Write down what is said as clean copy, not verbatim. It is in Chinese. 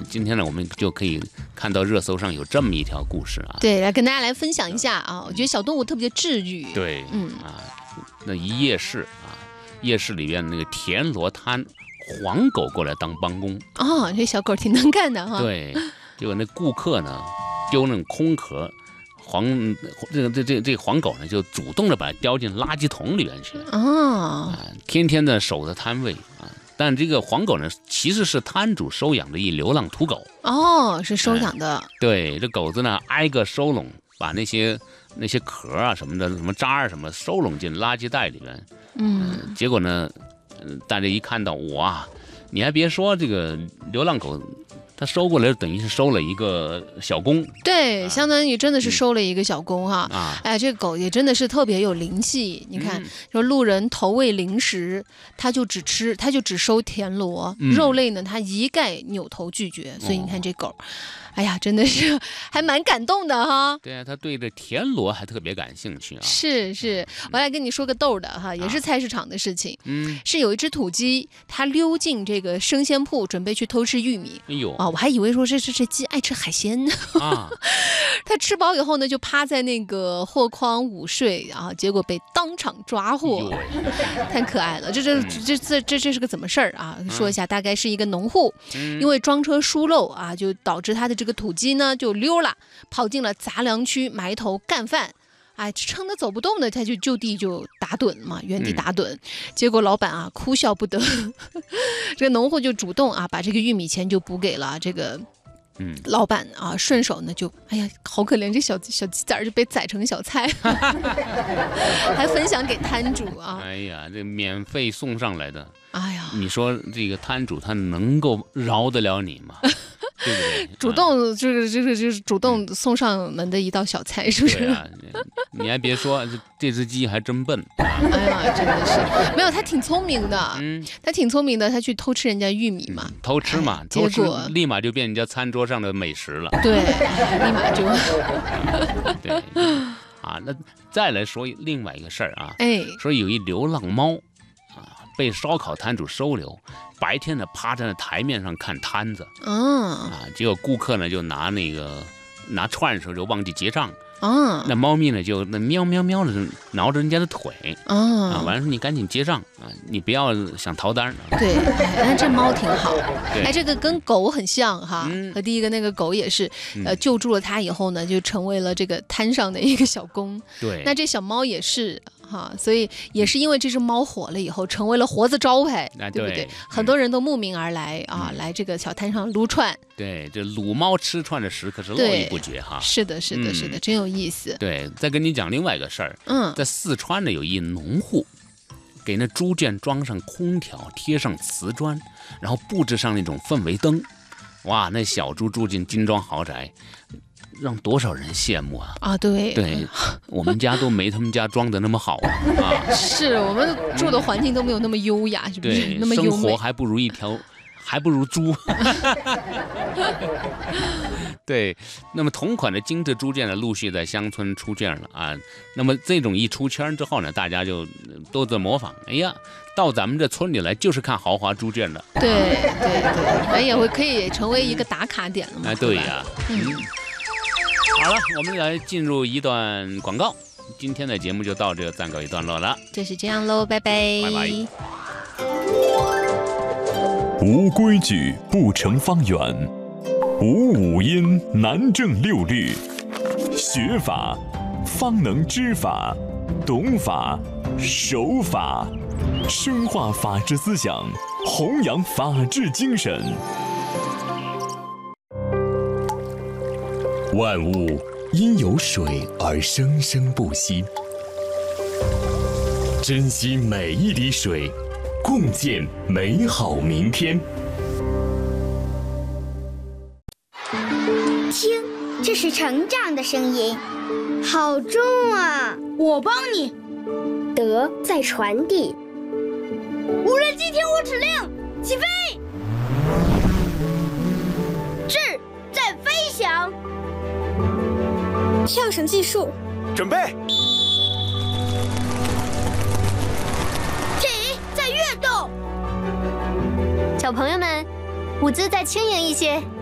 今天呢，我们就可以看到热搜上有这么一条故事啊。 对，来跟大家来分享一下啊，我觉得小动物特别治愈。 对，那一夜市啊，夜市里边那个田螺摊，黄狗过来当帮工。 哦，这小狗挺能干的哈。 对，结果那顾客呢，丢那种空壳。这黄狗呢，就主动的把它叼进垃圾桶里边去。天天的守着摊位啊。但这个黄狗呢，其实是摊主收养的一流浪土狗。 是收养的。 对，这狗子呢，挨个收拢，把那些壳啊什么的，什么渣儿什么收拢进垃圾袋里边。结果呢，大家一看到，哇，你还别说，这个流浪狗。他收过来等于是收了一个小工， 对，相当于真的是收了一个小工哈。哎，这个狗也真的是特别有灵气。你看，说路人投喂零食，他就只收田螺，肉类呢他一概扭头拒绝。所以你看这狗，哎呀，真的是还蛮感动的哈。 对啊，他对这田螺还特别感兴趣啊。 是，我来跟你说个逗的哈，也是菜市场的事情。是有一只土鸡，它溜进这个生鲜铺，准备去偷吃玉米。 哎呦我还以为说这鸡爱吃海鲜呢。它吃饱以后呢，就趴在那个货筐午睡啊，结果被当场抓获。太可爱了，这是个怎么事儿啊？说一下，大概是一个农户，因为装车疏漏啊，就导致他的这个土鸡呢就溜了，跑进了杂粮区埋头干饭。哎，撑得走不动的，他就地就打盹嘛，原地打盹。结果老板啊哭笑不得，这个农户就主动啊把这个玉米钱就补给了这个老板啊，顺手呢就哎呀好可怜，这小鸡仔就被宰成小菜，还分享给摊主啊。 哎呀，这免费送上来的， 哎呀， 你说这个摊主他能够饶得了你吗？对不对？ 主动就是主动送上门的一道小菜，是不是？ 对啊，你还别说，这只鸡还真笨。 哎呀，真的是没有，它挺聪明的。它挺聪明的，它去偷吃人家玉米嘛， 偷吃嘛，偷吃立马就变人家餐桌上的美食了。 对，立马就对啊。那再来说另外一个事儿啊，说有一流浪猫啊，被烧烤摊主收留。白天呢，趴在那台面上看摊子，结果顾客呢就拿串的时候就忘记结账，那猫咪呢就喵喵喵的挠着人家的腿，完了说你赶紧结账啊，你不要想逃单。 对，哎，这猫挺好，哎，这个跟狗很像哈，和第一个那个狗也是，救助了它以后呢，就成为了这个摊上的一个小工。 对， 那这小猫也是。所以也是因为这只猫火了以后，成为了活字招牌，对不对？很多人都慕名而来啊，来这个小摊上撸串。 对，这撸猫吃串的时刻是络绎不绝哈。 是的，真有意思。 对，再跟你讲另外一个事儿，在四川呢有一农户，给那猪圈装上空调，贴上瓷砖，然后布置上那种氛围灯，哇，那小猪住进精装豪宅。让多少人羡慕啊！对，我们家都没他们家装的那么好啊！ 是我们住的环境都没有那么优雅，是不是？那么优美， 生活还不如猪。对，那么同款的精致猪圈呢，陆续在乡村出圈了啊。那么这种一出圈之后呢，大家就都在模仿。哎呀，到咱们这村里来就是看豪华猪圈的。 对，哎，也可以成为一个打卡点了嘛。 哎，对呀，好了，我们来进入一段广告。今天的节目就到这暂告一段落了， 就是这样喽，拜拜。 拜拜。 无规矩不成方圆，无五音难正六律。学法方能知法，懂法守法，深化法治思想，弘扬法治精神。万物因有水而生生不息，珍惜每一滴水，共建美好明天。 听，这是成长的声音，好重啊！ 我帮你。 德在传递。 无人机听我指令，起飞！智在飞翔。 跳绳技术， 准备。 体在跃动。 小朋友们，舞姿再轻盈一些。